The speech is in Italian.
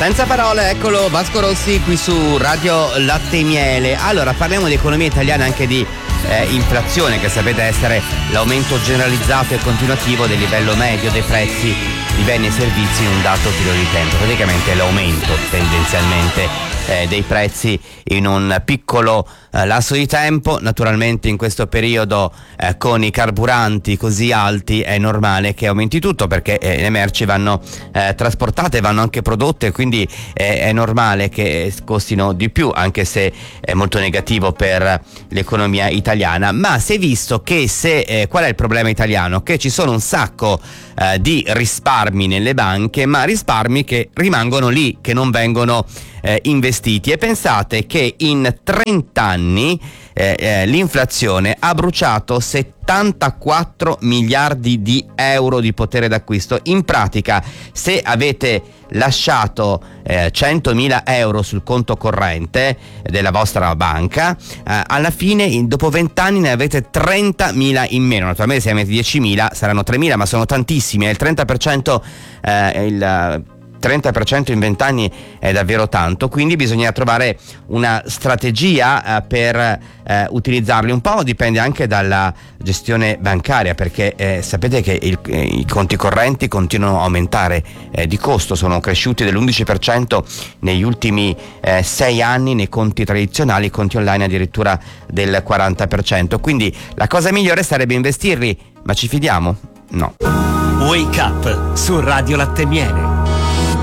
Senza parole, eccolo Vasco Rossi qui su Radio Latte e Miele. Allora, parliamo di economia italiana, anche di inflazione, che sapete essere l'aumento generalizzato e continuativo del livello medio dei prezzi di beni e servizi in un dato periodo di tempo. Praticamente l'aumento tendenzialmente dei prezzi in un piccolo lasso di tempo. Naturalmente in questo periodo con i carburanti così alti è normale che aumenti tutto, perché le merci vanno trasportate, vanno anche prodotte, quindi è normale che costino di più, anche se è molto negativo per l'economia italiana. Ma si è visto che qual è il problema italiano? Che ci sono un sacco di risparmi nelle banche, ma risparmi che rimangono lì, che non vengono investiti. E pensate che in 30 anni l'inflazione ha bruciato 74 miliardi di euro di potere d'acquisto. In pratica, se avete lasciato 100.000 euro sul conto corrente della vostra banca, alla fine dopo 20 anni ne avete 30.000 in meno. Naturalmente se ne avete 10.000 saranno 3.000, ma sono tantissimi, è il 30%. Il 30% in 20 anni è davvero tanto, quindi bisogna trovare una strategia per utilizzarli. Un po' dipende anche dalla gestione bancaria, perché sapete che i conti correnti continuano a aumentare di costo, sono cresciuti dell'11% negli ultimi 6 anni nei conti tradizionali, conti online addirittura del 40%, quindi la cosa migliore sarebbe investirli, ma ci fidiamo? No. Wake Up su Radio Latte e Miele.